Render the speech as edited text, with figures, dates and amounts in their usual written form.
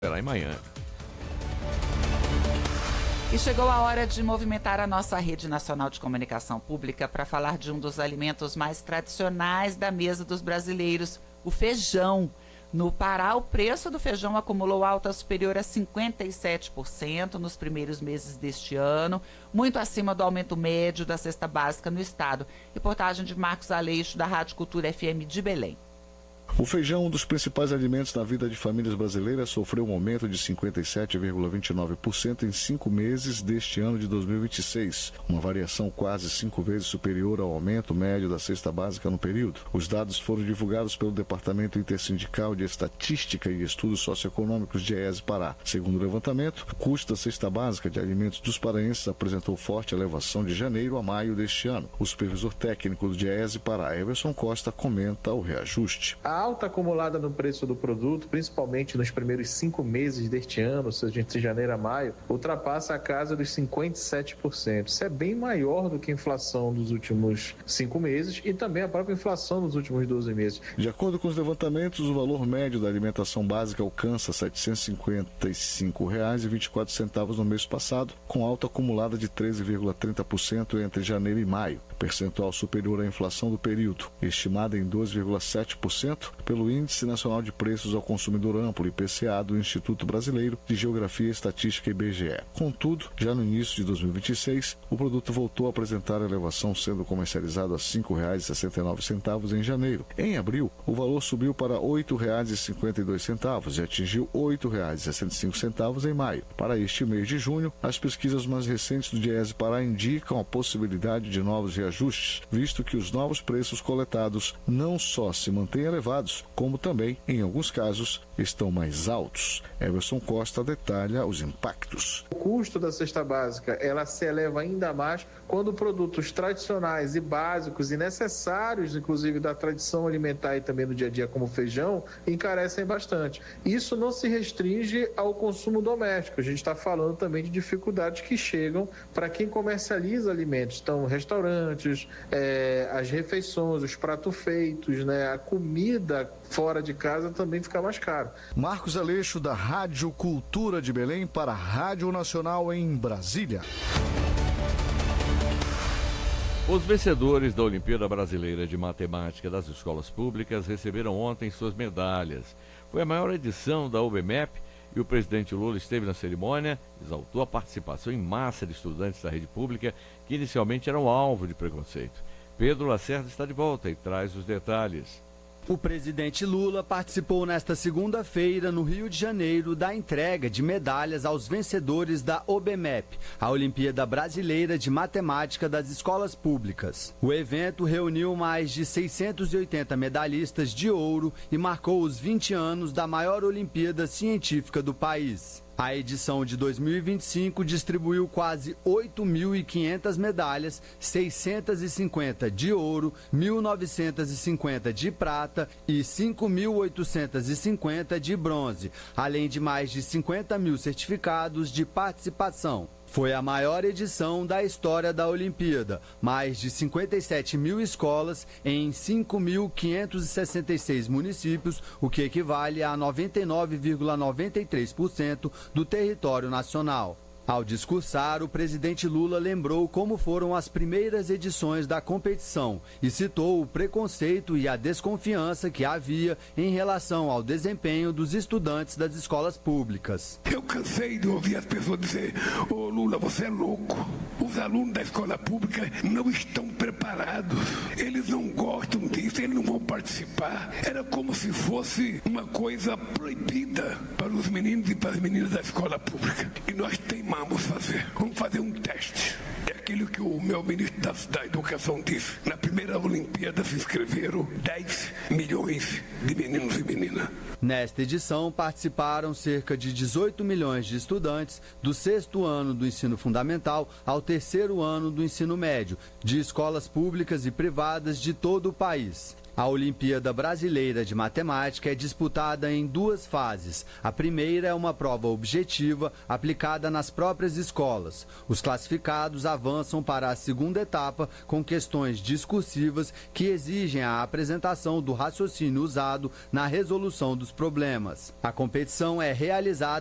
Será amanhã. E chegou a hora de movimentar a nossa rede nacional de comunicação pública para falar de um dos alimentos mais tradicionais da mesa dos brasileiros, o feijão. No Pará, o preço do feijão acumulou alta superior a 57% nos primeiros meses deste ano, muito acima do aumento médio da cesta básica no estado. Reportagem de Marcos Aleixo, da Rádio Cultura FM de Belém. O feijão, um dos principais alimentos na vida de famílias brasileiras, sofreu um aumento de 57,29% em 5 meses deste ano de 2026, uma variação quase 5 vezes superior ao aumento médio da cesta básica no período. Os dados foram divulgados pelo Departamento Intersindical de Estatística e Estudos Socioeconômicos de EESE Pará. Segundo o levantamento, o custo da cesta básica de alimentos dos paraenses apresentou forte elevação de janeiro a maio deste ano. O supervisor técnico do EESE Pará, Everson Costa, comenta o reajuste. A alta acumulada no preço do produto, principalmente nos primeiros 5 meses deste ano, ou seja, entre janeiro a maio, ultrapassa a casa dos 57%. Isso é bem maior do que a inflação dos últimos 5 meses e também a própria inflação dos últimos 12 meses. De acordo com os levantamentos, o valor médio da alimentação básica alcança R$ 755,24 no mês passado, com alta acumulada de 13,30% entre janeiro e maio, percentual superior à inflação do período, estimada em 2,7% pelo Índice Nacional de Preços ao Consumidor Amplo, IPCA, do Instituto Brasileiro de Geografia e Estatística, IBGE. Contudo, já no início de 2026, o produto voltou a apresentar elevação, sendo comercializado a R$ 5,69 em janeiro. Em abril, o valor subiu para R$ 8,52 e atingiu R$ 8,65 em maio. Para este mês de junho, as pesquisas mais recentes do DIEESE Pará indicam a possibilidade de novos reajustes, visto que os novos preços coletados não só se mantêm elevados, como também, em alguns casos, estão mais altos. Everson Costa detalha os impactos. O custo da cesta básica, ela se eleva ainda mais quando produtos tradicionais e básicos e necessários, inclusive da tradição alimentar e também no dia a dia, como feijão, encarecem bastante. Isso não se restringe ao consumo doméstico. A gente está falando também de dificuldades que chegam para quem comercializa alimentos. Então, restaurantes, as refeições, os pratos feitos, né, a comida fora de casa também fica mais caro. Marcos Aleixo, da Rádio Cultura de Belém, para a Rádio Nacional em Brasília. Os vencedores da Olimpíada Brasileira de Matemática das Escolas Públicas receberam ontem suas medalhas. Foi a maior edição da OBMEP e o presidente Lula esteve na cerimônia, exaltou a participação em massa de estudantes da rede pública que inicialmente eram alvo de preconceito. Pedro Lacerda está de volta e traz os detalhes. O presidente Lula participou nesta segunda-feira, no Rio de Janeiro, da entrega de medalhas aos vencedores da OBMEP, a Olimpíada Brasileira de Matemática das Escolas Públicas. O evento reuniu mais de 680 medalhistas de ouro e marcou os 20 anos da maior Olimpíada Científica do país. A edição de 2025 distribuiu quase 8.500 medalhas, 650 de ouro, 1.950 de prata e 5.850 de bronze, além de mais de 50 mil certificados de participação. Foi a maior edição da história da Olimpíada, mais de 57 mil escolas em 5.566 municípios, o que equivale a 99,93% do território nacional. Ao discursar, o presidente Lula lembrou como foram as primeiras edições da competição e citou o preconceito e a desconfiança que havia em relação ao desempenho dos estudantes das escolas públicas. Eu cansei de ouvir as pessoas dizer: ô Lula, você é louco. Os alunos da escola pública não estão preparados. Eles não gostam disso, eles não vão participar. Era como se fosse uma coisa proibida para os meninos e para as meninas da escola pública. E nós vamos fazer um teste. É aquilo que o meu ministro da Educação disse. Na primeira Olimpíada se inscreveram 10 milhões de meninos e meninas. Nesta edição participaram cerca de 18 milhões de estudantes do 6º ano do ensino fundamental ao 3º ano do ensino médio, de escolas públicas e privadas de todo o país. A Olimpíada Brasileira de Matemática é disputada em 2 fases. A primeira é uma prova objetiva aplicada nas próprias escolas. Os classificados avançam para a segunda etapa com questões discursivas que exigem a apresentação do raciocínio usado na resolução dos problemas. A competição é realizada